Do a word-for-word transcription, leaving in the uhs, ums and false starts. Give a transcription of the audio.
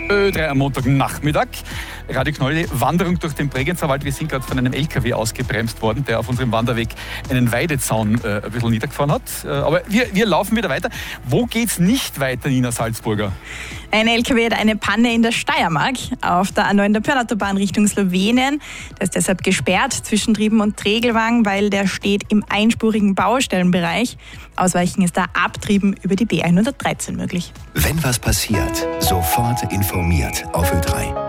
Ö drei am Montagnachmittag. Radio Knolli, Wanderung durch den Bregenzerwald. Wir sind gerade von einem L K W ausgebremst worden, der auf unserem Wanderweg einen Weidezaun äh, ein bisschen niedergefahren hat. Äh, aber wir, wir laufen wieder weiter. Wo geht's nicht weiter, Nina Salzburger? Ein L K W hat eine Panne in der Steiermark auf der A neun der Pörnautobahn Richtung Slowenien. Der ist deshalb gesperrt zwischen Trieben und Tregelwang, weil der steht im einspurigen Baustellenbereich. Ausweichen ist da ab Trieben über die B hundertdreizehn möglich. Wenn was passiert, sofort informiert auf Ö drei.